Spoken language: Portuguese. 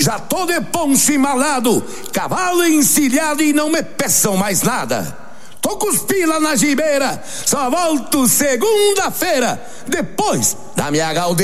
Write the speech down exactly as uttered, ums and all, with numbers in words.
Já tô de poncho embalado, cavalo encilhado e não me peçam mais nada. Tô com os pila na gibeira, só volto segunda-feira, depois da minha galdeira.